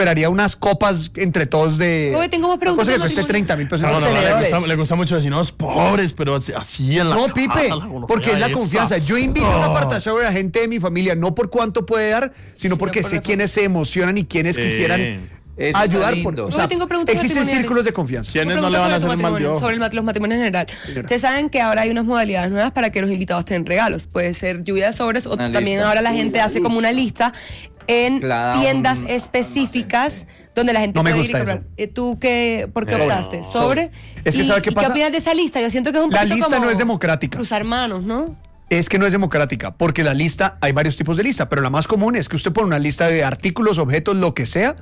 esperaría unas copas entre todos de... Oye, tengo más preguntas. Cosa que cueste 30.000 pesos. Le gusta mucho vecinos pobres, pero así en la No, Pipe, porque es la confianza. Yo invito a un apartado a la gente de mi familia, no por cuánto puede dar, sino porque sé quiénes se emocionan y quiénes quisieran ayudar. Tengo preguntas existen círculos de confianza. ¿Quiénes no le van a hacer mal de ojo? Sobre los matrimonios en general. Ustedes saben que ahora hay unas modalidades nuevas para que los invitados tengan regalos. Puede ser lluvia de sobres o también ahora la gente hace como una lista en tiendas específicas donde la gente puede ir y comprar. ¿Tú por qué optaste? ¿Sobre? Es que ¿sabe qué pasa? ¿Qué opinas de esa lista? Yo siento que es un poquito La lista como no es democrática. cruzar manos, ¿no? Es que no es democrática, porque la lista, hay varios tipos de lista, pero la más común es que usted pone una lista de artículos, objetos, lo que sea,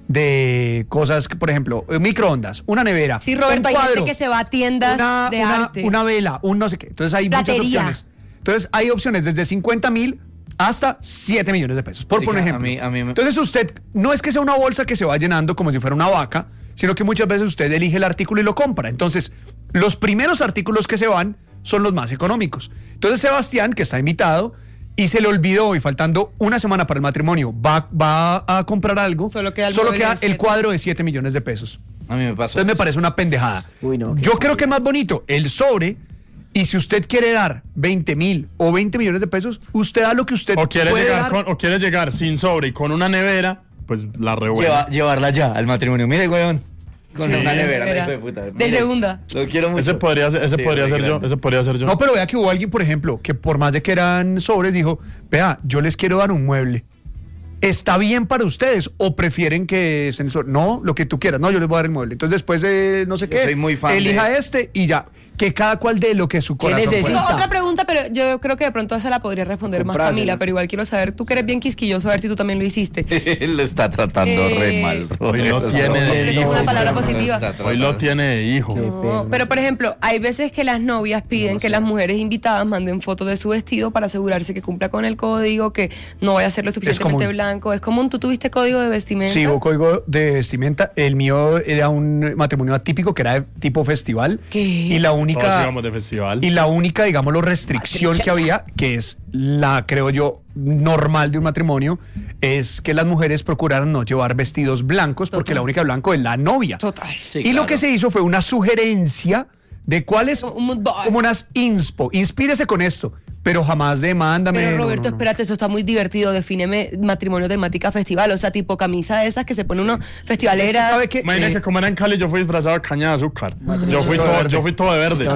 de cosas, por ejemplo, microondas, una nevera, sí, Roberto, un cuadro, hay gente que se va a tiendas de arte. Una vela, un no sé qué. Entonces hay muchas opciones. Entonces hay opciones desde 50.000 hasta 7 millones de pesos, por ejemplo. Entonces usted, no es que sea una bolsa que se va llenando como si fuera una vaca, sino que muchas veces usted elige el artículo y lo compra. Entonces, los primeros artículos que se van son los más económicos. Entonces Sebastián, que está invitado, y se le olvidó, y faltando una semana para el matrimonio, va a comprar algo, solo queda el cuadro de 7 millones de pesos. A mí me pasó. Entonces me parece una pendejada. Uy, no, yo creo que es más bonito el sobre, y si usted quiere dar 20.000 o 20 millones de pesos, usted da lo que usted puede dar. O quiere llegar sin sobre y con una nevera, pues la revuelve. Llevarla ya al matrimonio. Mire, weón. Con una nevera, hijo de puta. De segunda. Lo quiero mucho. Ese podría ser yo. No, pero vea que hubo alguien, por ejemplo, que por más de que eran sobres, dijo, vea, yo les quiero dar un mueble. ¿Está bien para ustedes o prefieren que estén sobre? No, lo que tú quieras. No, yo les voy a dar el mueble. Entonces después no sé qué, soy muy fan elija y ya. Que cada cual dé lo que su corazón pueda. Otra pregunta, pero yo creo que de pronto esa la podría responder más Camila, pero igual quiero saber, tú que eres bien quisquilloso, a ver si tú también lo hiciste. Él lo está tratando re mal. Hoy lo tiene de hijo. Una palabra positiva. Hoy lo tiene de hijo. No, pero por ejemplo, hay veces que las novias piden que las mujeres invitadas manden fotos de su vestido para asegurarse que cumpla con el código, que no vaya a ser lo suficientemente blanco. Es común. ¿Tú tuviste código de vestimenta? Sí, hubo código de vestimenta. El mío era un matrimonio atípico que era de tipo festival. ¿Qué? Y la única de festival. Y la única, digámoslo, restricción que había, que es creo yo, normal de un matrimonio, es que las mujeres procuraran no llevar vestidos blancos, porque la única blanco es la novia. Total. Sí, y lo que se hizo fue una sugerencia de cuáles, como unas inspírese con esto, pero jamás demándame. Pero Roberto, espérate, eso está muy divertido. Defíneme matrimonio temática festival, o sea, tipo camisa de esas que se pone uno festivaleras. ¿Sabe qué? Imagina que como era en Cali, yo fui disfrazado de caña de azúcar. Yo fui todo de verde,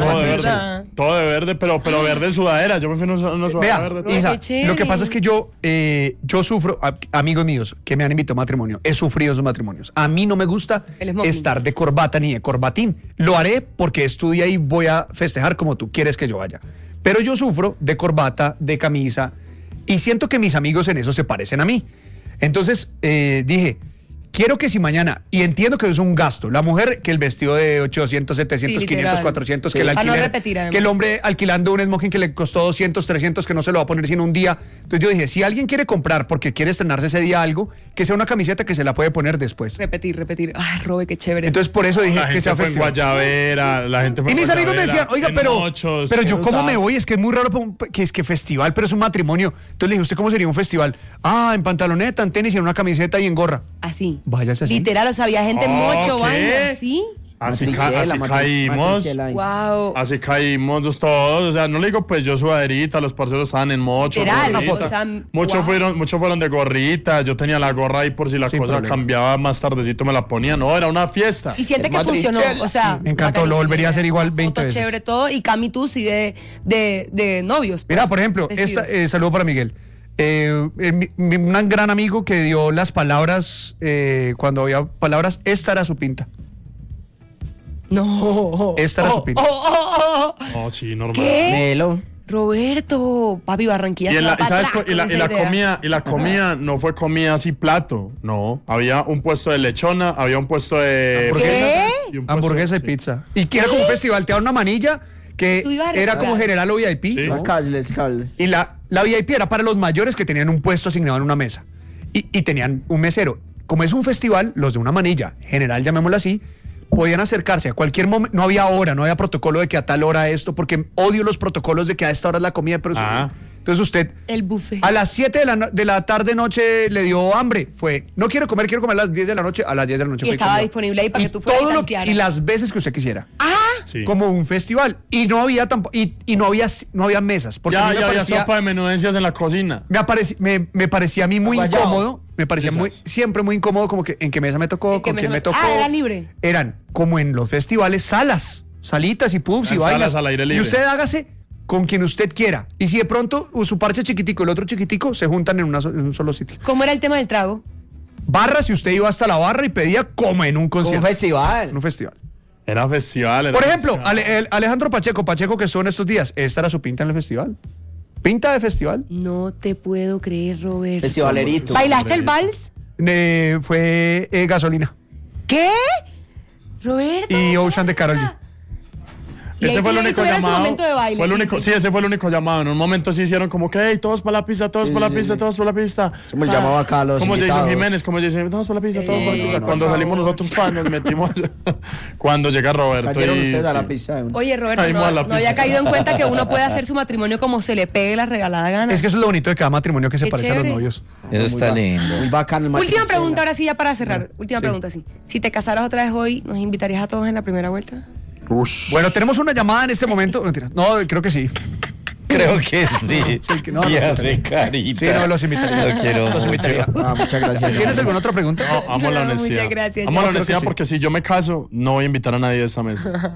todo de verde, pero verde sudadera. Yo me fui una sudadera verde. Isa, lo que pasa es que yo sufro, amigos míos que me han invitado a matrimonio, he sufrido esos matrimonios. A mí no me gusta estar de corbata ni de corbatín. Lo haré porque estudié y voy a festejar como tú quieres que yo vaya. Pero yo sufro de corbata, de camisa, y siento que mis amigos en eso se parecen a mí. Entonces dije, quiero que si mañana, y entiendo que eso es un gasto, la mujer que el vestido de 800, 700, 500, 400, que el alquiler, que el hombre alquilando un smoking que le costó 200, 300, que no se lo va a poner sino un día. Entonces yo dije, si alguien quiere comprar porque quiere estrenarse ese día algo, que sea una camiseta que se la puede poner después. Repetir. Ay, Robe, qué chévere. Entonces por eso dije que sea festival. Guayabera, la gente fue y mis amigos me decían, oiga, pero yo cómo me voy, es que es muy raro que es que festival, pero es un matrimonio. Entonces le dije, ¿usted cómo sería un festival? En pantaloneta, en tenis y en una camiseta y en gorra. Así. Váyase así. Literal, o sea, había gente mocho, vaina, así. Así caímos. Wow. Así caímos todos. O sea, no le digo, pues yo sudaderita, los parceros estaban en mocho. Literal, o sea, muchos fueron de gorrita. Yo tenía la gorra ahí por si la cosa cambiaba más tardecito, me la ponía. No, era una fiesta. Y siente que funcionó. O sea, me encantó, lo volvería a hacer igual 20 veces. Chévere todo. Y Cami, tú sí de novios. Mira, por ejemplo, saludo para Miguel. Un gran amigo que dio las palabras, cuando había palabras, esta era su pinta. No. Esta era su pinta. No, sí, normal. ¿Qué? Melo. Roberto, papi, Barranquilla. Y la comida no fue comida así plato, no. Había un puesto de lechona, había un puesto de hamburguesa y pizza. Y que era como un festival, te daban una manilla que era como general o VIP. Sí. ¿No? Y la VIP era para los mayores que tenían un puesto asignado en una mesa. Y tenían un mesero. Como es un festival, los de una manilla, general, llamémoslo así, podían acercarse a cualquier momento. No había hora, no había protocolo de que a tal hora esto, porque odio los protocolos de que a esta hora es la comida, pero Entonces usted... El buffet. A las 7 de la tarde noche le dio hambre. Fue, no quiero comer a las 10 de la noche. A las 10 de la noche y estaba disponible ahí para que tú fueras todo y las veces que usted quisiera. Sí. Como un festival. Y no había no había mesas. Porque ya había sopa de menudencias en la cocina. Me parecía a mí muy incómodo. Me parecía siempre muy incómodo, como que en qué mesa me tocó, con quién me tocó. Era libre. Eran como en los festivales, salitas y pubs y vainas. Al aire libre. Y usted hágase con quien usted quiera. Y si de pronto su parche chiquitico y el otro chiquitico se juntan en un solo sitio. ¿Cómo era el tema del trago? Barra, si usted iba hasta la barra y pedía como en un concierto. Un festival. En un festival. Era festival. Por ejemplo, Alejandro Pacheco que estuvo en estos días, esta era su pinta en el festival. ¿Pinta de festival? No te puedo creer, Roberto. Festivalerito. ¿Bailaste el vals? Fue Gasolina. ¿Qué? Roberto. Y Ocean de Karol G. Ese fue el único llamado. Momento de baile, ese fue el único llamado. En un momento sí hicieron como que, hey, todos para la pista, todos para la pista, todos para la pista. Como el llamado acá a los como invitados. Jason Jiménez, todos para la pista, todos para la pista. Cuando salimos nosotros fans nos metimos. Cuando llega Roberto. Cayeron ustedes a la pista. Oye, Roberto, no había caído en cuenta que uno puede hacer su matrimonio como se le pegue la regalada gana. Es que eso es lo bonito de cada matrimonio, que se Qué parece chévere. a los novios. Eso está lindo. Muy bacano el matrimonio. Última pregunta ahora sí ya para cerrar. Última pregunta, sí. Si te casaras otra vez hoy, ¿nos invitarías a todos en la primera vuelta? Bueno, tenemos una llamada en este momento. Mentira. No, creo que sí. Creo que sí. Y hace carita. Sí, no, los invitaría. Lo quiero Los invitaría. muchas gracias. ¿Tienes alguna otra pregunta? No, amo la honestidad. Muchas gracias. Amo la creo que honestidad sí. porque si yo me caso, no voy a invitar a nadie de esa mesa.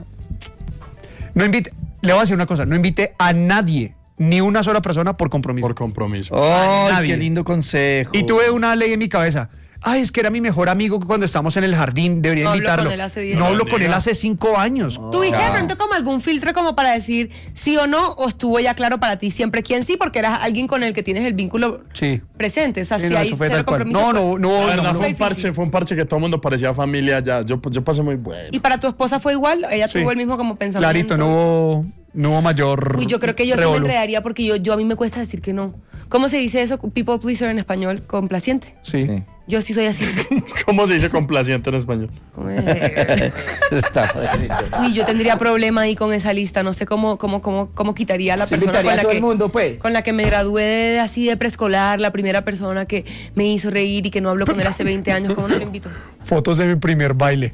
Le voy a decir una cosa. No invite a nadie, ni una sola persona por compromiso. Por compromiso. ¡Oh, Nadie. qué lindo consejo! Y tuve una ley en mi cabeza. Ay, es que era mi mejor amigo cuando estábamos en el jardín. Debería No hablo invitarlo. con él hace 10 No hablo años. con él hace 5 años. ¿Tuviste de pronto como algún filtro como para decir sí o no? ¿O estuvo ya claro para ti siempre quién sí? Porque eras alguien con el que tienes el vínculo Sí. presente. O sea, Sí, si no, hay eso fue cero tal cual. compromiso. La verdad no. fue un parche que todo el mundo parecía familia ya. Yo pasé muy bueno. ¿Y para tu esposa fue igual? ¿Ella Sí. tuvo el mismo como pensamiento? Clarito, no hubo mayor. Uy, yo creo que yo sí me revolú. enredaría porque yo a mí me cuesta decir que no. ¿Cómo se dice eso? People pleaser en español, complaciente. Sí. Sí. Yo sí soy así. ¿Cómo se dice complaciente en español? Como Está bonito. Uy, yo tendría problema ahí con esa lista. No sé cómo quitaría a la persona invitaría con a la todo que el mundo, pues. con la que me gradué así de preescolar, la primera persona que me hizo reír y que no hablo con él hace 20 años. ¿Cómo no lo invito? Fotos de mi primer baile.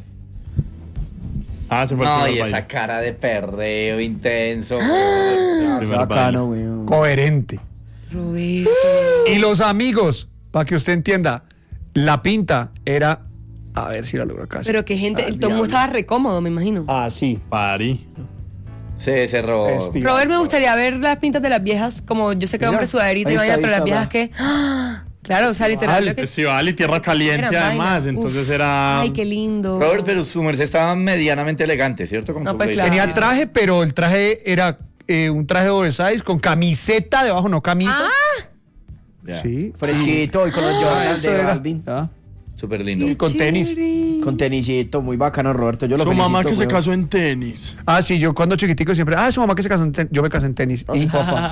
Se fue el No, primer y baile. esa cara de perreo intenso. Primer Bacano, baile. güey. Coherente. Roberto. Y los amigos, para que usted entienda, la pinta era. A ver si la logro acá. Pero que gente, todo el mundo estaba re cómodo, me imagino. Ah, sí. Party. Se cerró. Festival. Robert, me gustaría ver las pintas de las viejas, como yo sé que Mira, hombre sudaderita y ahí vaina, está, pero ahí las viejas está, que. ¡Ah! Claro, o sea, literal. Lo que, Festival y tierra caliente Era además. vaina. Entonces Uf. era. Ay, qué lindo. Robert, pero su merced estaba medianamente elegante, ¿cierto? Con No, su pues, blazer. claro. Tenía traje, pero el traje era un traje oversize con camiseta debajo, no camisa. Ya. Sí. Fresquito y con los Jordan eso de era. Balvin. Ah. Súper lindo. Y con tenis. Con tenisito, muy bacano, Roberto. Yo lo Su mamá felicito, que se weón. casó en tenis. Ah, sí, yo cuando chiquitico siempre. Ah, su mamá que se casó en tenis. Yo me casé en tenis. Y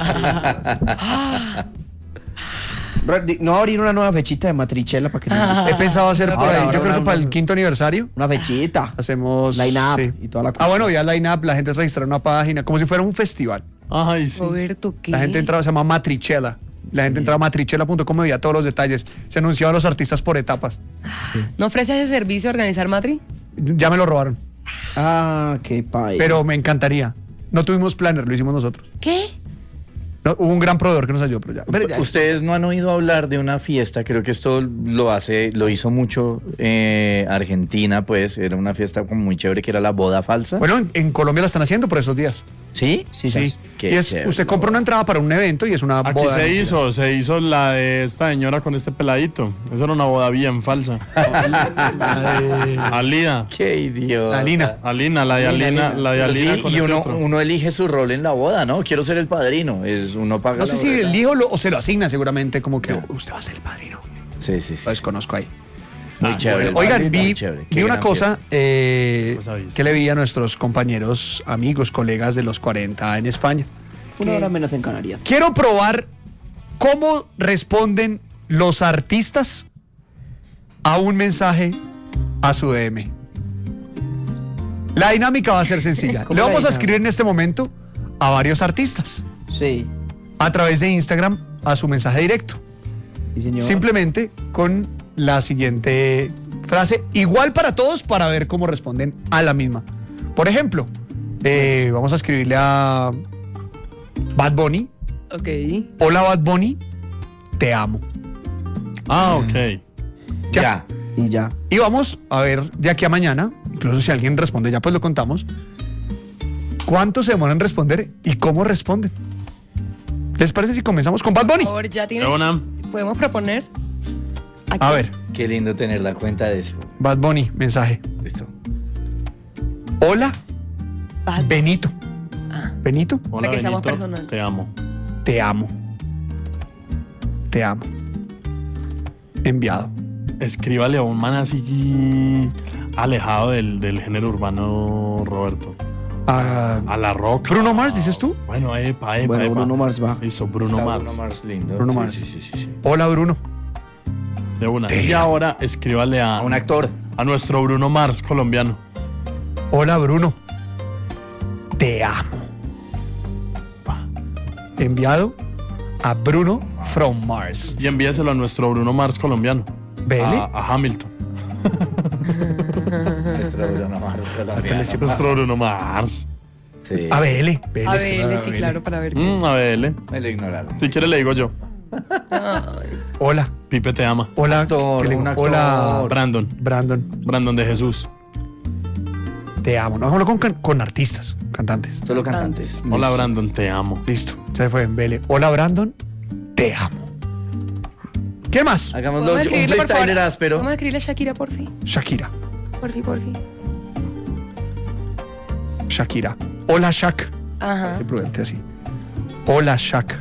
¿No abrir una nueva fechita de Matrichela para que he pensado hacer por Ahora, ahí. ahora, Yo creo que ahora, para el ahora. 5º aniversario una fechita? hacemos. Line-up y toda la cosa. Ah, bueno, ya line-up. La gente registra una página como si fuera un festival. Ay, sí. Roberto, ¿qué? La gente entraba, se llama Matrichela. La gente entraba a matrichela.com y veía todos los detalles. Se anunciaban los artistas por etapas. ¿No ofrece ese servicio organizar Matri? Ya me lo robaron. Ah, qué pay. Pero me encantaría. No tuvimos planner, lo hicimos nosotros. ¿Qué? No, hubo un gran proveedor que nos ayudó, pero ya. Ustedes no han oído hablar de una fiesta, creo que esto lo hizo mucho Argentina, pues era una fiesta como muy chévere que era la boda falsa. Bueno, en Colombia la están haciendo por esos días. ¿Sí? Sí. Qué Y es, chévere, usted la compra boda. una entrada para un evento y es una Aquí boda. se hizo la de esta señora con este peladito. Eso era una boda bien falsa. Alida. Qué idiota. Alina. Alina, la de Alina, la de Pero Alina sí, con y este uno, otro. uno elige su rol en la boda, ¿no? Quiero ser el padrino. Uno paga No la sé si boleta. elijo o se lo asigna seguramente, como que usted va a ser el padrino. Sí. Lo desconozco ahí. Muy chévere. Oigan, Muy vi chévere. Qué una gran cosa Cosa viste. que le vi a nuestros compañeros, amigos, colegas de los 40 en España. Una hora menos en Canarias. Quiero probar cómo responden los artistas a un mensaje a su DM. La dinámica va a ser sencilla. ¿Cómo Le la vamos a dinámica? escribir en este momento a varios artistas. Sí. a través de Instagram a su mensaje directo. Sí, señor. Simplemente con la siguiente frase, igual para todos, para ver cómo responden a la misma. Por ejemplo, vamos a escribirle a Bad Bunny. Ok. Hola Bad Bunny, te amo. Ok. Ya. Y ya. Y vamos a ver de aquí a mañana, incluso si alguien responde ya pues lo contamos, cuánto se demoran en responder y cómo responden. ¿Les parece si comenzamos con Bad Bunny? Por favor, ya tienes. ¿Podemos proponer? A ver. Qué lindo tener la cuenta de eso. Bad Bunny, mensaje. Listo. Hola, Benito. Benito, Hola, Para que seamos Benito, personal. te amo. te amo. Te amo. Enviado. Escríbale a un man así alejado del género urbano, Roberto. A La Roca. ¿Bruno Mars, dices tú? Bueno, epa. Bueno, Bruno Mars va. Listo, Bruno Mars. Bruno Mars lindo. Bruno Sí, Mars. Sí. Hola, Bruno. De una. Y ahora escríbale A un actor. a nuestro Bruno Mars colombiano. Hola, Bruno. Te amo. Enviado a Bruno from Mars. Y envíaselo a nuestro Bruno Mars colombiano. ¿Vele? A Hamilton. Nuestro Bruno Mars colombiano. Nuestro Bruno Mars. Sí. A BL. A ver, sí, claro, para ver qué. A ver, Me lo ignoraron. si quiere le digo yo. Hola. Pipe te ama. Hola. Actor, ¿qué le digo? un actor. Hola. Brandon. Brandon, de Jesús. te amo. No, hablo con artistas, cantantes. Solo cantantes. Hola Brandon, te amo. Listo. Se fue en BL. Hola, Brandon. Te amo. ¿Qué más? Hagámoslo ¿Podemos un escribirle, por favor? freestyler áspero. Vamos a escribirle a Shakira, porfi. Shakira. Porfi. Shakira. Hola, Shak. Ajá. Qué prudente así. Hola, Shak.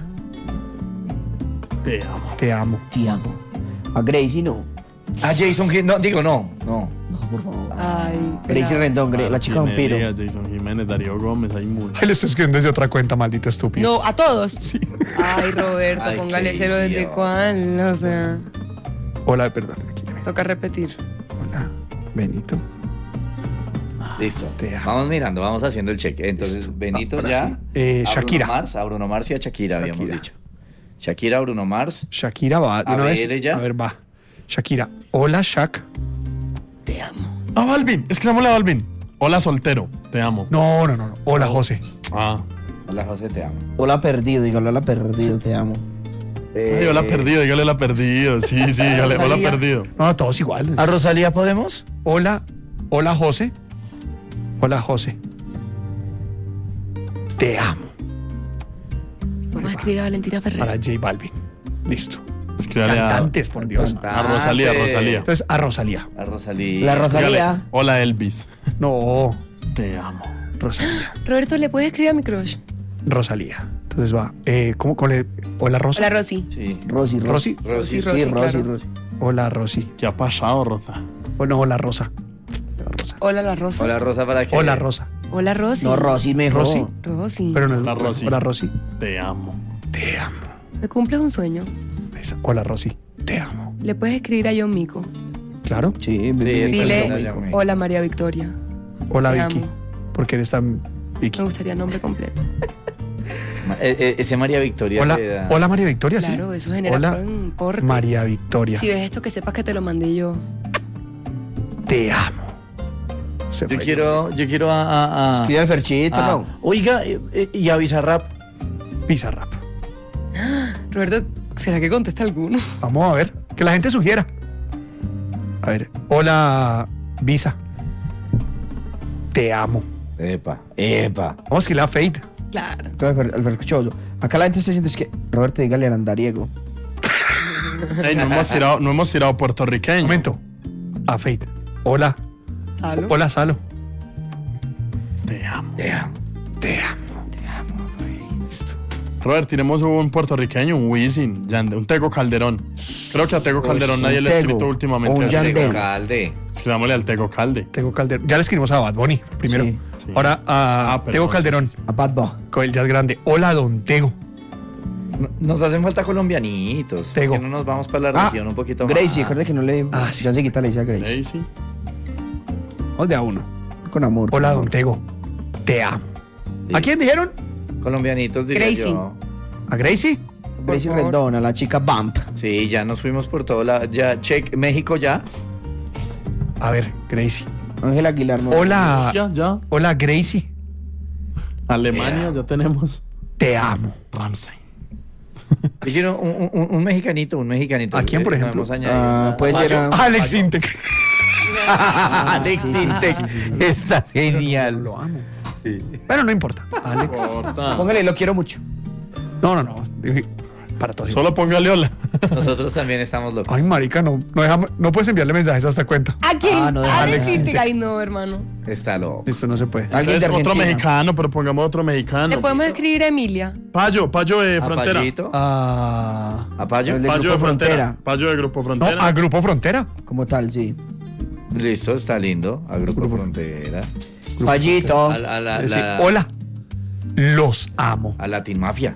Te amo. Te amo. Te amo. A Gracie no. A Jason Hill. No, digo no. No, por favor. Ay. Gracie Rendón, la chica vampiro. Jason Jiménez, Darío Gómez, hay muchos. Él lo estoy escribiendo desde otra cuenta, maldito estúpido. No, a todos. Sí. Ay, Roberto, Ay, póngale qué cero desde idiota. cuál. O sea, Hola, perdón. Aquí. toca repetir. Hola, Benito. Listo. Te amo. Vamos mirando, vamos haciendo el cheque. Entonces, Listo. Benito Ahora ya. sí. Shakira. A Bruno Mars y a Shakira, habíamos Shakira. dicho. Shakira, Bruno Mars. Shakira va. De A una ver, vez. ella. A ver, va. Shakira. Hola, Shak. Te amo. A Balvin, escribámosle a Balvin. Hola soltero, te amo. No. Hola, José. Hola, José, te amo. Hola perdido, dígalo, hola perdido, te amo. Ay, hola perdido, dígale hola perdido. Sí, dígale hola Rosalía. perdido. No, todos iguales. ¿A Rosalía podemos? Hola, José. Hola, José. Te amo. Vamos a escribir a Valentina Para Ferrer. J Balvin. Listo. Escríbale Cantantes, por Dios. a Rosalía. Entonces, a Rosalía. A Rosalía. La Dígale, Rosalía. hola Elvis, No, te amo. Rosalía. Roberto, ¿le puedes escribir a mi crush? Rosalía. Entonces va. ¿Cómo con le? Hola, Rosa. Hola, Rosy. Sí. Rosy. Rosy. Rosy, Sí, claro. Rosy. Hola, Rosy. ¿Qué ha pasado, Rosa? Bueno, hola, Rosa. Hola, Rosa. Hola, la Rosa. Hola, Rosa, ¿para qué? Hola, Rosa. Hola, Rosy. No, Rosy mejor. Rosy. Rosy. Pero no es Hola, Rosy. Hola, Rosy. Te amo. Te amo. ¿Me cumples un sueño? Hola, Rosy. Te amo. ¿Le puedes escribir a John Mico? Claro. Sí, Dile, hola, María Victoria. Hola, Te Vicky. amo. Porque eres tan Vicky. Me gustaría nombre completo. Ese María Victoria. Hola, te da- hola María Victoria, sí. Claro, eso genera Hola, importe. María Victoria. Si ves esto, que sepas que te lo mandé yo. Te amo. Se Yo fue. quiero a. Escribe al Ferchito, no. Oiga, y a Bizarrap. Bizarrap. Roberto, ¿será que contesta alguno? Vamos a ver. Que la gente sugiera. A ver. Hola, Visa. Te amo. Epa. Vamos a escribirle a Fate. Claro. Al Ferchoso. Acá la gente se siente es que Roberto, dígale al andariego. Ey, no hemos tirado puertorriqueño. Momento. A Fate. Hola. Salo. Hola, Salo. Te amo. Te amo. Listo. Robert, tenemos un puertorriqueño, un Wisin, un Tego Calderón. Creo que a Tego Calderón nadie le ha Tego. escrito últimamente. Un Yandel. Tego Calde. Escribámosle al Tego Calde. Tego Calderón. Ya le escribimos a Bad Bunny primero. Sí. Sí. Ahora a perdón, Tego Calderón. sí. A Bad Boy. Con el jazz grande. Hola, don Tego. Nos hacen falta colombianitos. Tego. ¿Por qué no nos vamos para la región un poquito más? Gracie, recuerda que no le. Sí. Ya se quita, le dice a Gracie. Daisy. Vamos de a uno. Con amor. Hola, don Tego. Te amo. ¿A quién dijeron? Colombianitos, diría Gracie. yo. ¿A Gracie? Gracie Rendón, a la chica Bump. Sí, ya nos fuimos por todo lado. Ya, check, México ya. A ver, Gracie. Ángela Aguilar. No. Hola. Ya. Hola, Gracie. Alemania, ya tenemos. Te amo. Ramsay. Yo quiero un mexicanito. ¿A quién, por ejemplo? Puede ser Alex Intec. Alex Intec. Está genial. Lo amo. Sí. Bueno, no importa. Alex. Póngale, lo quiero mucho. No. Para todos. Solo póngale hola. Nosotros también estamos locos. Ay, marica, no puedes enviarle mensajes a esta cuenta. ¿A quién? no, Alex Intec. Ay, no, hermano. Está loco. Listo, no se puede. Alguien de Es otro Argentina. mexicano, pero pongamos otro mexicano. Le podemos escribir a Emilia. Payo de Frontera. Payito. Ah, ¿A Payo? El de Payo de Grupo Frontera. Frontera. Payo de Grupo no, Frontera. a Grupo Frontera. Como tal, sí. Listo, está lindo. A Grupo Frontera. Payito. A Decir, hola. Los amo. a Latin Mafia.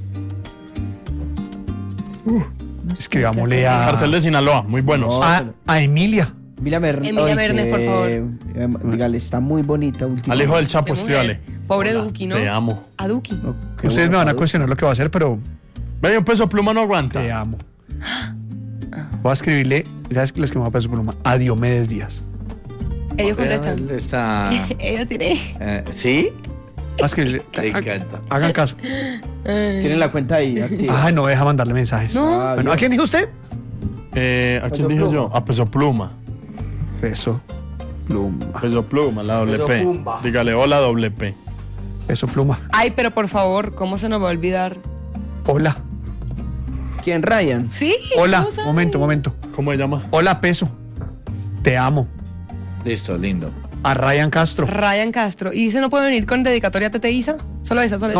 Escribámosle a Cartel de Sinaloa, muy buenos. No. a Emilia. Emilia Mernes, por favor. Dígale, está muy bonita últimamente. Al hijo del Chapo, Qué mujer. escríbale. Pobre Duki, ¿no? Te amo. A Duki. Ustedes me van a cuestionar lo que va a hacer, pero Ve, un peso pluma no aguanta. te amo. Voy a escribirle, ¿sabes qué le escribo a Peso Pluma? A Diomedes Díaz. Ellos contestan. Él está. Ella tiene. ¿Sí? Voy a escribirle. Le encanta. Hagan caso. Tienen la cuenta ahí activa. Ay, no deja mandarle mensajes. No. Bueno, ¿a quién dijo usted? ¿A quién dije yo? A Peso Pluma. Peso Pluma. Peso Pluma, la doble Peso P. Pluma. Dígale hola, doble P. Peso Pluma. Ay, pero por favor, ¿cómo se nos va a olvidar? Hola. ¿Quién? Ryan. Sí. Hola. ¿cómo sabe? Momento. ¿Cómo se llama? Hola, Peso. Te amo. Listo, lindo. A Ryan Castro. Ryan Castro. ¿Y ese no puede venir con dedicatoria a Tete Isa? Solo esa. No, Solo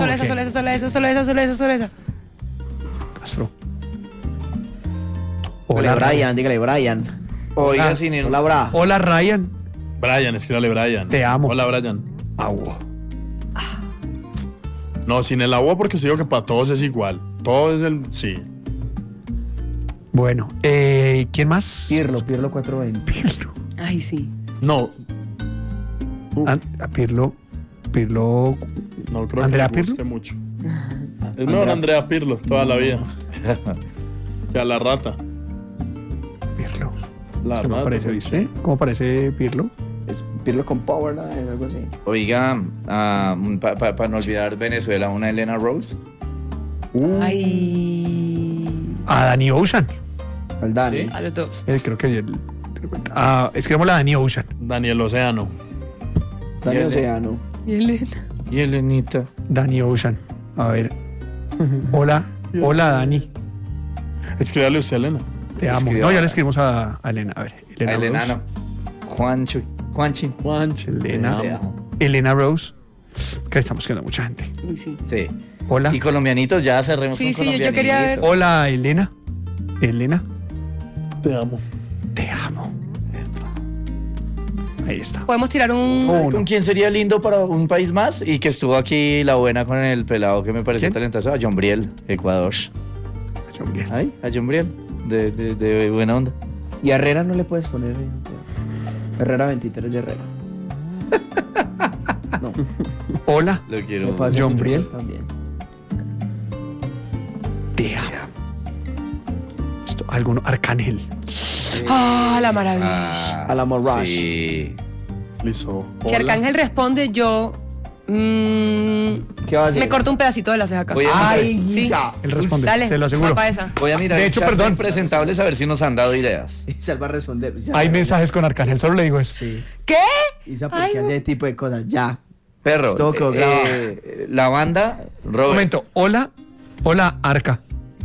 esa. Castro. Hola, Hola, Brian. Dígale, Brian. Oiga, sin Hola, Bra. Hola, Ryan. Brian, escríbale Brian. Te amo. Hola, Brian. Agua. No, sin el agua porque os digo que para todos es igual. Todo es el. Sí. Bueno, ¿quién más? Pirlo 420. Pirlo. Ay, sí. No, A Pirlo. Pirlo. no creo ¿Andrea que me guste Pirlo? mucho. Es mejor Andrea Pirlo toda la vida. Que a la rata. Pirlo. La ¿Cómo rata. parece, viste? ¿Cómo parece Pirlo? Es Pirlo con Power, ¿no? Algo así. Oiga, para no olvidar Venezuela, una Elena Rose. Ay. A Danny Ocean. Al Dani. ¿Sí? A los dos. Creo que escribámosle a Danny Ocean. Daniel Océano. Dani Bien. Oceano. Y Elena. Y Elenita. Danny Ocean. A ver. Hola. Hola, Dani. Escríbale usted, Elena. Te amo. Escriba. No, ya le escribimos a Elena. A ver. A Elena Rose. no. Juanchi. Juanchi. Elena. Te amo. Elena Rose. Que estamos quedando mucha gente. Uy, sí. Sí. Hola. Y colombianitos, ya cerremos Sí, con sí, yo quería ver. Hola, Elena. Elena. Te amo. Te amo. Ahí está. Podemos tirar un. ¿Con quién sería lindo para un país más? Y que estuvo aquí la buena con el pelado que me pareció ¿Quién? talentoso. A John Briel, Ecuador. John Briel. Ay, a John Briel. De buena onda. Y a Herrera no le puedes poner. Herrera 23 de Herrera. No. Hola. Lo Me quiero. pasa John mucho Briel. También. Te amo. Esto, alguno. Arcángel. Ah, la maravilla. Al amor Rush. Sí. Listo. Si Arcángel responde, yo. ¿Qué va a hacer? Me corto un pedacito de la ceja acá. Voy a- Ay, Sí. Isa. Él responde. Dale, Se lo aseguro. va pa' esa. Voy a mirar. De el hecho, chat perdón. Impresentables a ver si nos han dado ideas. Isa va a responder. Isa Hay va a mensajes con Arcángel. Solo le digo eso. Sí. ¿Qué? Isa, Ay, porque no. hace ese tipo de cosas. Ya. Perro. Estuvo quedó grabado. La banda, Un Robert. momento. Hola. Hola, Arca.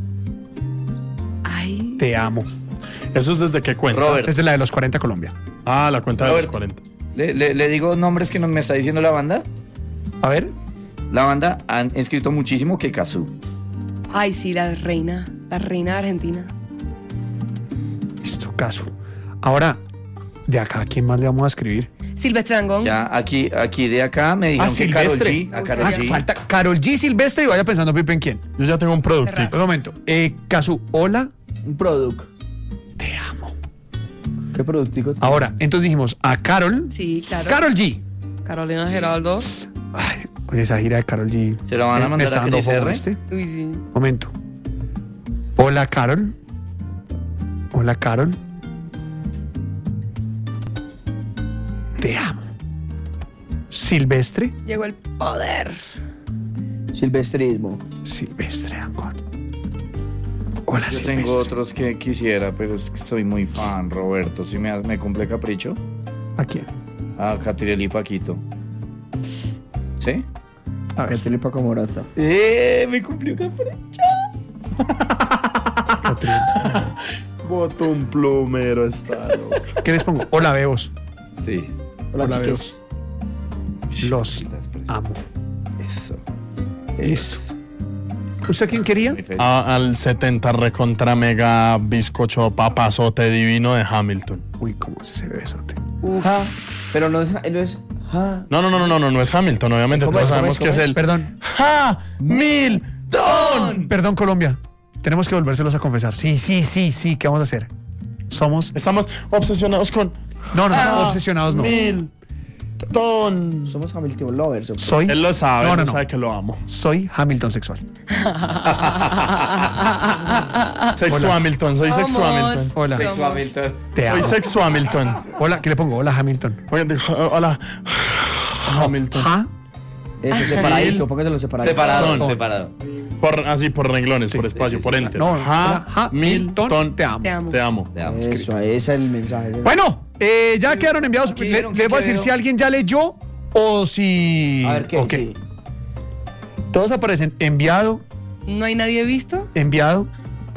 Ay. Te amo. ¿Eso es desde qué cuenta? Robert. Desde la de los 40 Colombia. Ah, la cuenta de Robert. los 40. Le digo nombres que me está diciendo la banda. A ver. La banda han escrito muchísimo que Cazú. Ay, sí, la reina. La reina de Argentina. Listo, caso. Ahora, de acá, ¿a quién más le vamos a escribir? Silvestre Dangond. Ya, aquí de acá me dijeron que Karol Silvestre. G. A Karol G. Falta Karol G, Silvestre y vaya pensando Pipe en quién. Yo ya tengo un productico. Un momento. Casu, hola. Un producto. Te amo. ¿Qué productico? Ahora, entonces dijimos a Carol. Sí, claro. Karol G. Carolina Geraldo. Ay, Oye, esa gira de Karol G. ¿Se lo van a mandar está a dando Cris fomo, R? ¿viste? Uy, sí. Momento. Hola, Karol. Hola, Karol. Te amo. Silvestre. Llegó el poder. Silvestrismo. Silvestre Dangond. Hola, Yo Silvestre. tengo otros que quisiera, pero es que soy muy fan, Roberto. ¿Sí me cumple capricho? ¿A quién? A Catriel y Paquito. ¿Sí? A ver, Catriel y Paco Moraza. Me cumplió capricho. Catriel. Botón plumero está loco. ¿Qué les pongo? Hola, Beos. Sí. Hola, Hola, chicos. Los amo. Eso. Listo. ¿Usted quién quería? Muy feliz. Al 70 recontra mega bizcocho papazote divino de Hamilton. Uy, ¿cómo es ese besote? Uf. Pero no es. No es Hamilton, obviamente. ¿Cómo Todos es? ¿Cómo sabemos es? que es ¿Cómo es? el Perdón. Hamilton. Perdón, Colombia. Tenemos que volvérselos a confesar. Sí. ¿Qué vamos a hacer? Somos... Estamos obsesionados con No, obsesionados no. Hamilton. Somos Hamilton lovers. ¿o qué? Soy... Él lo sabe, No. él sabe que lo amo. Soy Hamilton sexual. Sexo Hamilton, soy Sexo Hamilton. Hola. Somos- Te amo. Soy Sexo Hamilton. Hola, ¿qué le pongo? Hola, Hamilton. Oye, hola. Hamilton. ¿Ja? Eso, separadito, póngaselo separadito. Separado. Por renglones, por espacio, por enter. No, hola, Hamilton. te amo. Te amo. Te amo. Eso, ese es el mensaje. Bueno, ya quedaron enviados. Les voy a decir si alguien ya leyó o si... A ver qué. Ok. Sí. Todos aparecen enviado, ¿No hay nadie visto? enviado.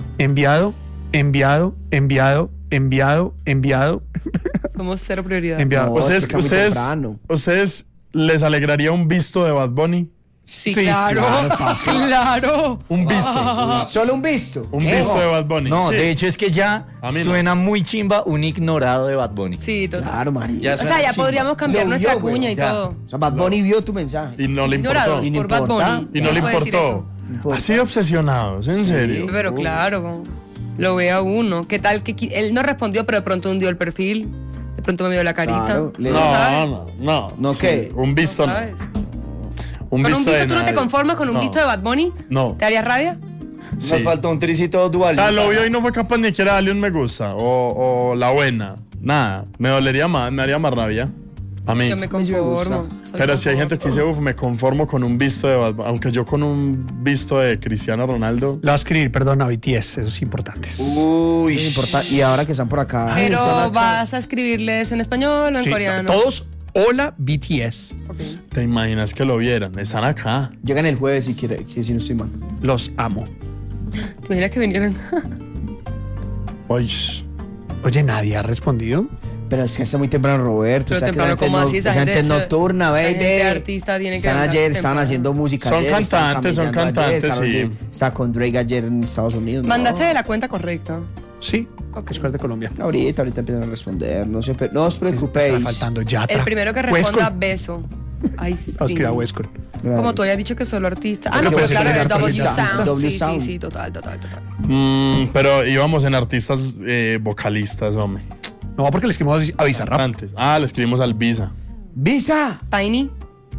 Somos cero prioridad. Enviado. No, ¿Ustedes, es que está muy ustedes, temprano. ustedes les alegraría un visto de Bad Bunny? Sí, Sí, claro. Claro. Un visto. Solo un visto. Un visto de Bad Bunny. No, Sí. de hecho es que ya A mí no. suena muy chimba un ignorado de Bad Bunny. Sí, total. Claro, María. Ya O sea, ya podríamos cambiar Lo nuestra vio, güey, cuña y ya. todo. O sea, Bad Bunny vio tu mensaje. Y no le importó. Ignorados Y no por Bad importa. Bunny. Y no le puede decir importó. Importa. Así de obsesionados, en serio. eso. Pero claro, lo ve a uno. ¿Qué tal que él no respondió, pero de pronto hundió el perfil? De pronto me vio la carita. Claro, le- ¿No sabes? No. ¿No qué? Un visto no. ¿Sabes? Un ¿Con un de visto tú no te nadie. conformas con un No. visto de Bad Bunny? No. ¿Te harías rabia? Sí. Nos faltó un tricito dual. O sea, lo vio y no fue capaz ni siquiera darle un me gusta o la buena. Nada. Me dolería más, me haría más rabia. A mí. Yo me conformo. Soy Pero si hay gente confort. que dice, me conformo con un visto de Bad Bunny. Aunque yo con un visto de Cristiano Ronaldo. Lo voy a escribir, perdón, a BTS, esos importantes. Uy. No importa. Y ahora que están por acá. Pero vas a escribirles en español o en Sí, coreano. todos, hola BTS. Ok. ¿Te imaginas que lo vieran? Están acá. Llegan el jueves si quiere, que si no estoy mal. Los amo. ¿Te imaginas que vinieran? Uy. Oye, nadie ha respondido. Pero es que está muy temprano, Roberto. Pero o sea, que temprano, la gente ¿cómo así? Esa esa gente es gente- nocturna, esa baby. gente artista tiene que Están levantarse ayer, estaban temprano. haciendo música Son ayer. estaban cantantes, son caminando ayer, cantantes, Karol sí. G Está con Drake ayer en Estados Unidos. ¿no? Mandaste de la cuenta correcta. Sí, Ok. Escuela de Colombia. Ahorita empiezan a responder. No os preocupéis. Está faltando Yatra. El primero que responda, Huescol. beso. Ay, sí. Os escriba Huescol. Claro. Como tú hayas dicho que solo artista. Ah, Pero no, pues pues claro, sí, es pero W sí, Sound. W Sí, Sound. sí, total. Pero íbamos en artistas vocalistas, hombre. No, porque le escribimos a Bizarrap. Antes. Le escribimos al Visa. ¡Visa! Tiny.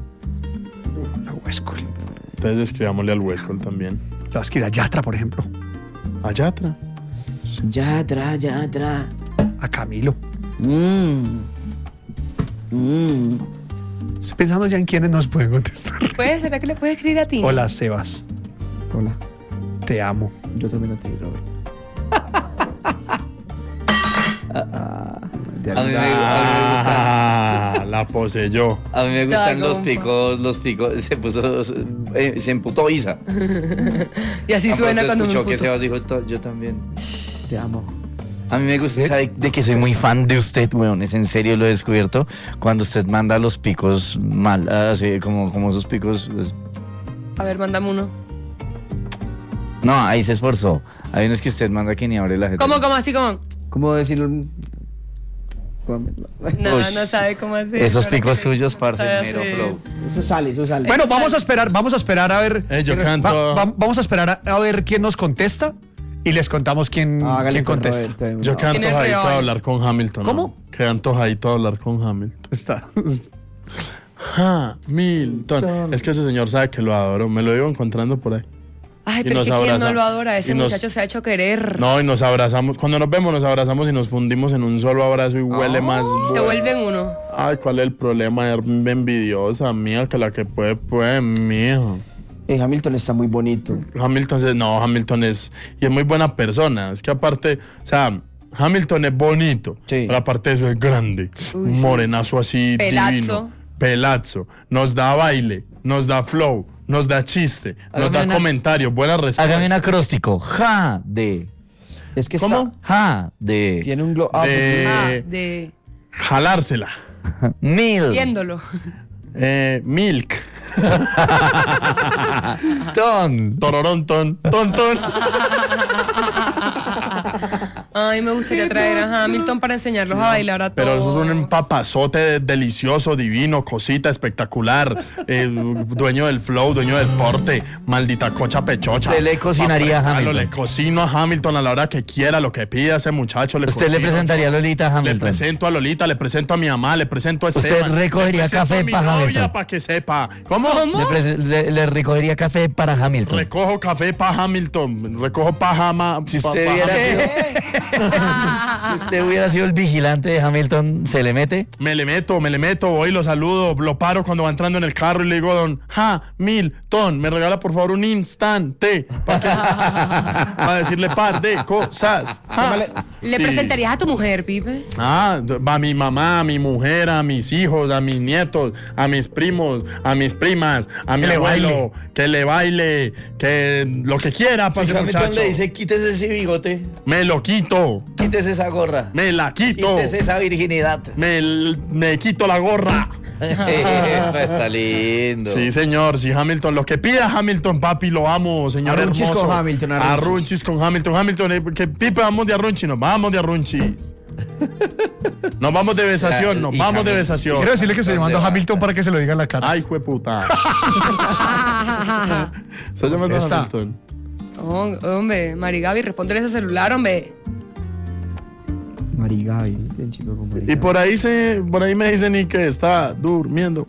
A Huescol. Entonces escribámosle al Huescol también. Le voy a escribir a Yatra, por ejemplo. A Yatra. Yatra. A Camilo. Estoy pensando ya en quiénes nos pueden contestar. ¿Será que le puedes escribir a Tiny? Hola, Sebas. Hola. Te amo. Yo también a ti, Robert. A mí me gusta. La poseyó. A mí me gustan Da, los compa. picos. Se emputó Isa. Y así suena cuando me escuchó que emputo. Sebas dijo, yo también. Te amo. A mí me gusta, ¿sabe de que soy muy fan de usted, weón? Es en serio, lo he descubierto. Cuando usted manda los picos mal, así como esos picos. A ver, mándame uno. No, ahí se esforzó. Hay unos que usted manda que ni abre la gente. ¿Cómo, así como? ¿Cómo decirlo? No, Uy, no sabe cómo hacer. Esos Ahora picos que- suyos, parce, sabe mero hacer. flow. Eso sale. Bueno, vamos a esperar a ver. Yo quién canto. vamos a esperar a ver quién nos contesta y les contamos quién Hágale, quién pues, contesta. Roberto. Yo quedé ¿Quién es antojadito de real? hablar con Hamilton. ¿Cómo? ¿No? Quedé antojadito de hablar con Hamilton. Está. Hamilton. Es que ese señor sabe que lo adoro. Me lo iba encontrando por ahí. Ay, pero es que ¿quién no lo adora? Ese muchacho se ha hecho querer. No, y nos abrazamos. Cuando nos vemos, nos abrazamos y nos fundimos en un solo abrazo y huele más. Se vuelven uno. Ay, ¿cuál es el problema? Es envidiosa mía, que la que puede, mía. Hamilton está muy bonito. Hamilton es... Y es muy buena persona. Es que aparte, o sea, Hamilton es bonito. Sí. Pero aparte de eso es grande. Uy, un morenazo así divino. Pelazo. Nos da baile, nos da flow. Nos da chiste, nos da comentarios, buenas respuestas. Hágame un acróstico. Es que ¿cómo? Tiene un globo. De jalársela. Viéndolo. Milk. Tororón, ton. Ay, me gustaría traer a Hamilton para enseñarlos a bailar a todos. Pero eso es un papazote delicioso, divino, cosita espectacular, dueño del flow, dueño del porte, maldita cocha pechocha. Usted le cocinaría a Hamilton. Le cocino a Hamilton a la hora que quiera, lo que pida ese muchacho. ¿Usted le presentaría a Lolita a Hamilton? Le presento a Lolita, le presento a mi mamá, le presento a Esteban. ¿Usted recogería café para Hamilton? Para que sepa. ¿Cómo? Le recogería café para Hamilton. Recojo café para Hamilton, recojo pajama. Si usted hubiera sido el vigilante de Hamilton, ¿se le mete? Me le meto, voy, lo saludo, lo paro cuando va entrando en el carro y le digo, don Hamilton, me regala por favor un instante para decirle par de cosas. ¿Le presentarías a tu mujer, Pipe? A mi mamá, a mi mujer, a mis hijos, a mis nietos, a mis primos, a mis primas, a mi abuelo, que le baile, que lo que quiera para ese muchacho. Le dice, quítese ese bigote. Me lo quito. Quítese esa gorra. Me la quito. Quítese esa virginidad. Me quito la gorra. Está lindo. Sí, señor. Sí, Hamilton. Lo que pida Hamilton, papi, lo amo, señor arrunchis hermoso. Con Hamilton. Arrunchis con Hamilton. Hamilton, que Pipe, vamos de arrunchis. Nos vamos de arrunchis. Nos vamos de besación. Nos vamos de besación. Quiero decirle que estoy llamando a Hamilton para que se lo diga en la cara. Ay, jueputa. ¿Está llamando a Hamilton? Hombre, Marigaby, respóndele ese celular, hombre. Marigaby, y por ahí me dicen y que está durmiendo.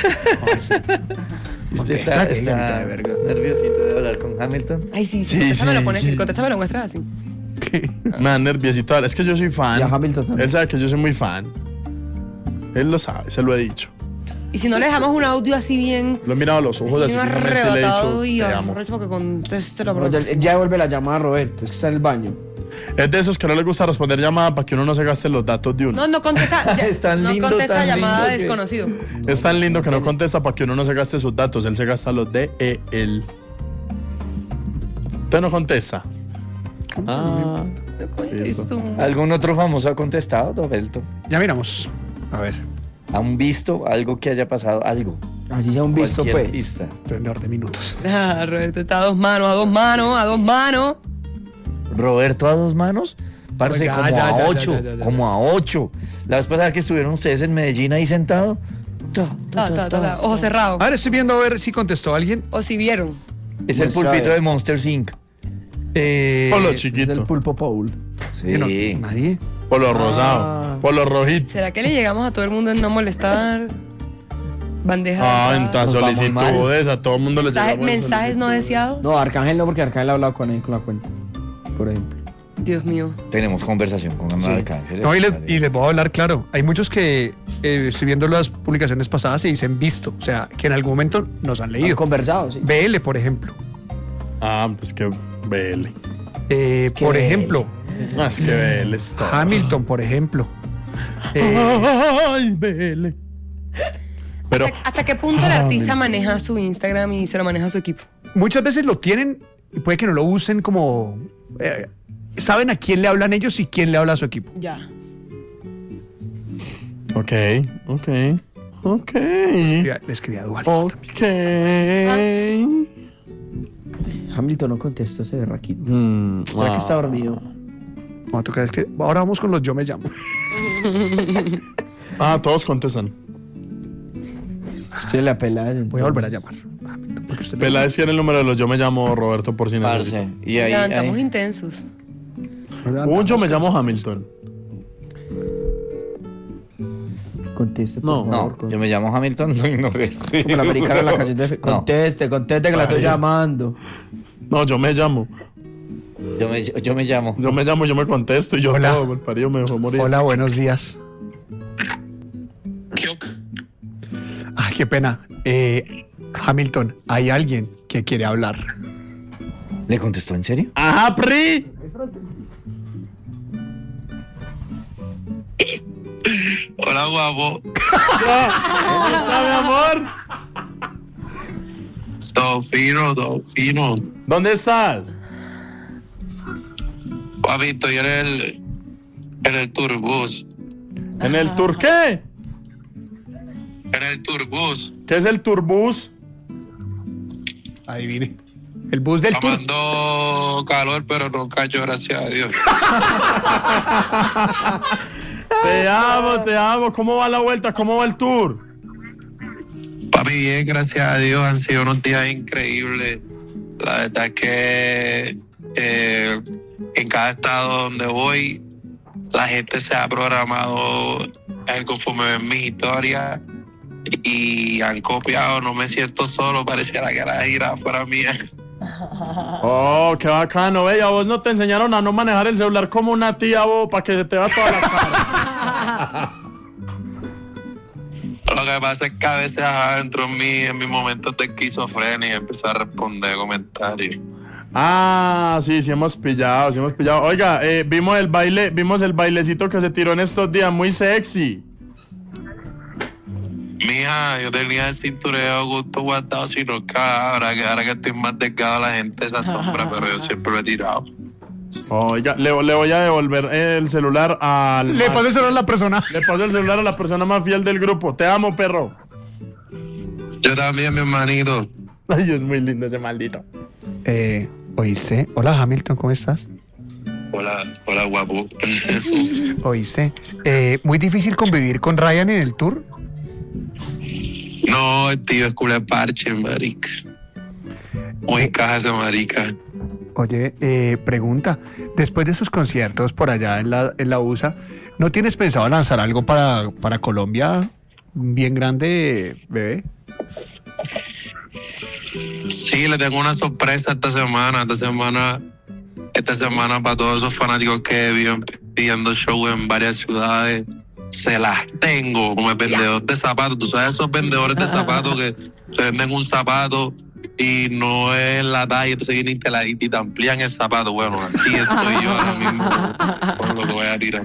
Usted está nerviosito de hablar con Hamilton. Ay, sí, contéstamelo, pones así, contéstamelo, muestra así. Me da nerviosito. Es que yo soy fan. Y a Hamilton también. Él sabe que yo soy muy fan. Él lo sabe, se lo he dicho. Y si no le dejamos un audio así bien... Lo he mirado a los ojos así. Bien arrebatado y arrecho porque conteste la próxima. Ya devuelve la llamada a Roberto, es que está en el baño. Es de esos que no le gusta responder llamadas para que uno no se gaste los datos de uno. No contesta. No contesta llamada de desconocido. Es tan lindo que no contesta para que uno no se gaste sus datos. Él se gasta los de él. ¿Usted no contesta? No contesto. ¿Algún otro famoso ha contestado, Roberto? Ya miramos. A ver. ¿Han visto algo que haya pasado? Algo. Así ya un visto, pues. Pista. Prendedor de minutos. Roberto está a dos manos. Roberto a dos manos. Parce, como a 8. La vez pasada que estuvieron ustedes en Medellín ahí sentados. Ojos cerrados. Ahora estoy viendo a ver si contestó alguien. O si vieron. Es el pulpito de Monster Inc. Polo chiquito. Es el pulpo Paul. Sí. No, nadie. Polo rosado. Polo rojito. ¿Será que le llegamos a todo el mundo en no molestar? Bandeja. En tan solicitudes a todo el mundo le llegamos. ¿Mensajes no deseados? No, Arcángel no, porque Arcángel ha hablado con él con la cuenta. Por ejemplo. Dios mío. Tenemos conversación con Arcángel. No, y les voy a hablar claro. Hay muchos que estoy viendo las publicaciones pasadas y dicen visto. O sea, que en algún momento nos han leído. Han conversado, sí. BL, por ejemplo. Pues que BL. Por ejemplo. Es que BL está. Hamilton, por ejemplo. Ay, BL. Pero, ¿Hasta qué punto el artista maneja su Instagram y se lo maneja su equipo? Muchas veces lo tienen y puede que no lo usen como... saben a quién le hablan ellos y quién le habla a su equipo. Ya. Ok. Le escribí a Dual. Ok. Hamilton no contestó ese berraquito. ¿Será que está dormido? Ahora vamos con los yo me llamo. Todos contestan. Escríbele a Peláez. Voy a volver a llamar. Peláez tiene el número de los yo me llamo Roberto por si necesita. Y ahí levantamos intensos. Un yo me llamo Hamilton. Conteste, por favor. Yo me llamo Hamilton. Como la americana en la canción de... Conteste que la estoy llamando. No, yo me llamo. Yo me llamo. Yo me contesto y yo el parido me dejó morir. Hola, buenos días. Ay, qué pena. Hamilton, hay alguien que quiere hablar. ¿Le contestó en serio? ¡Ajá, Pri! Hola, guapo. ¿Cómo está, mi amor? Todo fino. ¿Dónde estás? Papi, estoy en el Turbus. ¿En el tour qué? En el Turbus. ¿Qué es el Turbus? Adivine. El bus del tour. Tomando calor, pero no cayó, gracias a Dios. Te amo. ¿Cómo va la vuelta? ¿Cómo va el tour? Papi, bien, gracias a Dios. Han sido unos días increíbles. La verdad es que en cada estado donde voy, la gente se ha programado conforme ven mis historias y han copiado. No me siento solo, pareciera que la gira fuera mía. Oh, qué bacano. Ve, a vos no te enseñaron a no manejar el celular como una tía, vos, para que se te va toda la cara. Lo que pasa es que a veces dentro en mis momentos de esquizofrenia empiezo a responder comentarios. Ah, sí hemos pillado. Oiga, vimos el bailecito que se tiró en estos días, muy sexy. Mija, yo tenía el cintureo justo guardado, sino que ahora que estoy más delgado la gente se asombra, pero yo siempre lo he tirado. Oiga, le voy a devolver el celular al... Le paso el celular a la persona. Le paso el celular a la persona más fiel del grupo. Te amo, perro. Yo también, mi hermanito. Ay, es muy lindo ese maldito. ¿Oíste? Hola, Hamilton, ¿cómo estás? Hola, guapo. ¿Oíste? ¿Muy difícil convivir con Ryan en el tour? No, el tío es culo de parche, marica. Muy caja ese marica. Oye, pregunta, después de esos conciertos por allá en la USA, ¿no tienes pensado lanzar algo para Colombia bien grande, bebé? Sí, le tengo una sorpresa esta semana para todos esos fanáticos que viven pidiendo show en varias ciudades. Se las tengo como el vendedor de zapatos. Tú sabes esos vendedores de zapatos que te venden un zapato y no es la talla, entonces vienen y te amplían el zapato. Bueno, así estoy yo ahora mismo con lo que voy a tirar.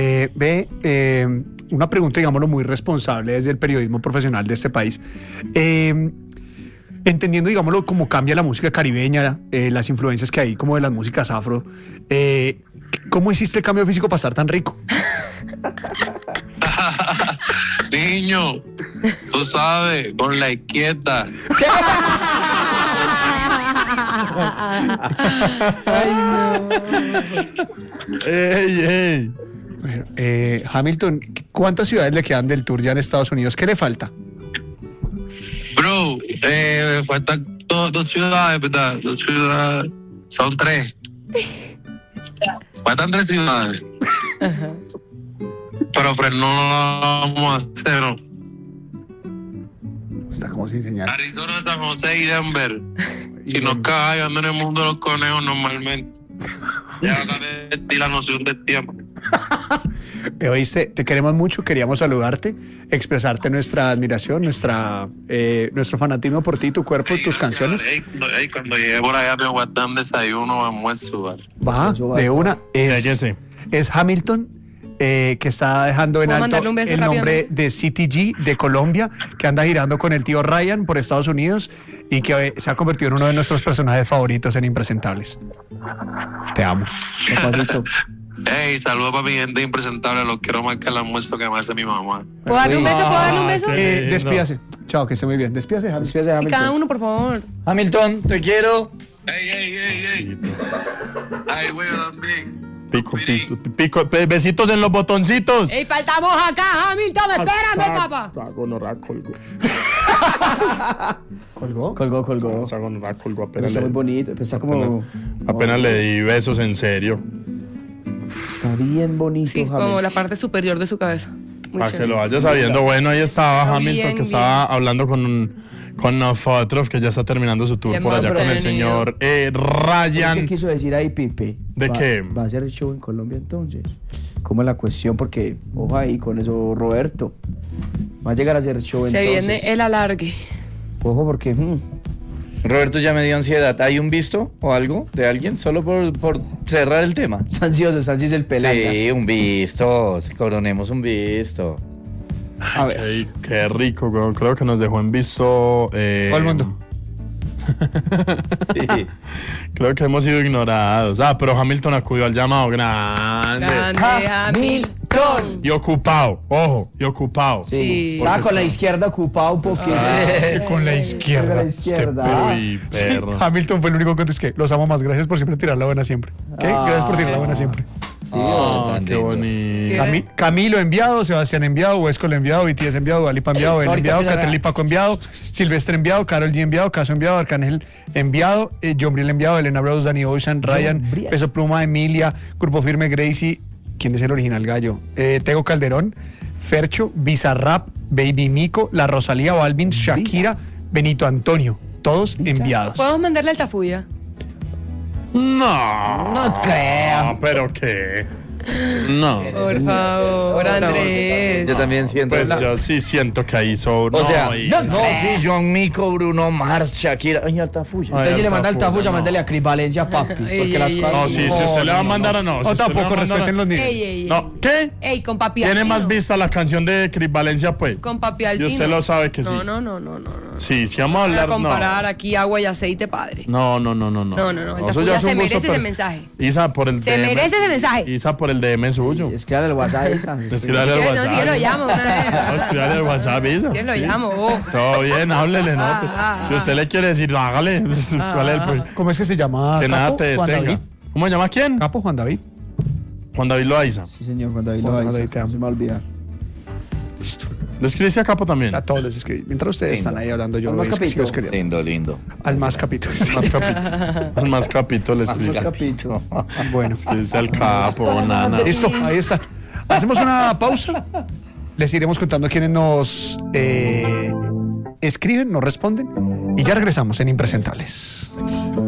Una pregunta, digámoslo, muy responsable desde el periodismo profesional de este país. Entendiendo, digámoslo, cómo cambia la música caribeña, las influencias que hay como de las músicas afro, ¿cómo hiciste el cambio físico para estar tan rico? Niño, tú sabes, con la izquierda. Ay, no. Ey. Bueno, Hamilton, ¿cuántas ciudades le quedan del tour ya en Estados Unidos? ¿Qué le falta? Bro, faltan dos ciudades, ¿verdad? 2 ciudades, son 3. Faltan 3 ciudades. Ajá. Pero no lo vamos a hacer, ¿no? Está como sin señal. Arizona, San José y Denver. Si nos cae, ando en el mundo de los conejos normalmente. Ya perdí la noción del tiempo. Oíste, te queremos mucho, queríamos saludarte, expresarte nuestra admiración, nuestro fanatismo por ti, tu cuerpo, tus canciones. Cuando llegué por allá me guardan desayuno, almuerzo, ¿vale? Va, de una. Es Hamilton, que está dejando en alto el nombre de CTG de Colombia, que anda girando con el tío Ryan por Estados Unidos y que se ha convertido en uno de nuestros personajes favoritos en Impresentables. Te amo. Hey, saludos para mi gente impresentable, los quiero más que el almuerzo que me hace mi mamá. ¿Puedo darle un beso? ¿Puedo darle un beso? Despídase. Chao, que esté muy bien. Despídase, Hamilton. Sí, cada uno, por favor. Hamilton, te quiero. Hey. Ay, güey, también. Pico, besitos en los botoncitos. ¡Ey, faltamos acá, Hamilton! ¡Espérame, papá! ¿Colgó? Colgó. Apenas Está muy bonito. Está como... Apenas le di besos en serio. Está bien bonito, Sí, Hamilton. como la parte superior de su cabeza. Para que lo vaya sabiendo. Bueno, ahí estaba Hamilton, que estaba hablando con nosotros, que ya está terminando su tour por allá con el señor Ryan. ¿Qué quiso decir ahí, Pipe? ¿De qué? ¿Va a hacer el show en Colombia entonces? ¿Cómo es la cuestión? Porque, ojo ahí con eso, Roberto. Va a llegar a hacer el show entonces. Se viene el alargue. Ojo porque... Roberto ya me dio ansiedad. ¿Hay un visto o algo de alguien? Solo por cerrar el tema. Está ansioso el pelanga. Sí, un visto. Coronemos un visto. A ver. Qué rico, güey. Creo que nos dejó en visto. Todo el mundo. Sí. Creo que hemos sido ignorados. Pero Hamilton acudió al llamado. Grande Hamilton. Y ocupado, ojo, y ocupado. Sí. Estaba con la izquierda ocupado un poquito. Con la izquierda. Con la izquierda. Uy, perro. Sí, Hamilton fue el único que contestó que los amo más. Gracias por siempre tirar la buena siempre. ¿Qué? Gracias por tirar la buena siempre. Sí, Qué bonito. Camilo enviado, Sebastián enviado, Huesco enviado, BTS enviado, Dualipa enviado, Ben enviado, Caterli Paco enviado, Silvestre enviado, Karol G enviado, Caso enviado, Arcángel enviado, John Briel enviado, Elena Rose, Danny Ocean, Ryan, Peso Pluma, Emilia, Grupo Firme, Gracie. ¿Quién es el original gallo? Tego Calderón, Fercho, Bizarrap, Baby Mico, La Rosalía, Balvin, Shakira, Benito Antonio. Todos enviados. ¿Podemos mandarle al Tafuya? No creo. ¿Pero qué? No. Por favor, Andrés. Yo también siento. Pues yo sí siento que ahí sobre. O sea, sí, John Mico, Bruno Mars, Shakira. Ay, Altafulla. Entonces, si le manda Altafulla, mándale a Cris Valencia, papi. Porque las cosas. No, sí, si usted le va a mandar o no. O tampoco respeten los niveles. Ey. No, ¿qué? Ey, con papi Tiene Altino. más vista la canción de Cris Valencia, pues. Con papi Y Altino. usted lo sabe que sí. No. Sí, si vamos a Voy a hablar. comparar aquí agua y aceite, padre. No. No. El Tafuya se merece ese mensaje. Isa por el Se DM. merece ese mensaje. Isa por el DM suyo. Escríbale el WhatsApp, Isa. Escríbale al No, WhatsApp. si yo lo llamo una vez. No, escríbale al WhatsApp, Isa. Yo lo Sí. llamo, vos. Todo bien, háblele, ¿no? Si usted le quiere decir, hágale. ¿Cuál es el problema? ¿Cómo es que se llama? Que nada te Juan detenga. David. ¿Cómo se llama quién? Capo Juan David. Juan David Loaiza. Sí, señor, cuando David Juan lo David, te no amo. se me va a olvidar. Listo. ¿Le escribiste a Capo también? A todos les escribí. Mientras ustedes están ahí hablando, yo Al más es que sí capito. los quería. Lindo. Al más capítulo. Al más capítulo le Más escribiste. capítulo. Bueno. Escribiste al Capo, nana. Listo, ahí está. Hacemos una pausa. Les iremos contando quiénes nos escriben, nos responden. Y ya regresamos en Impresentables.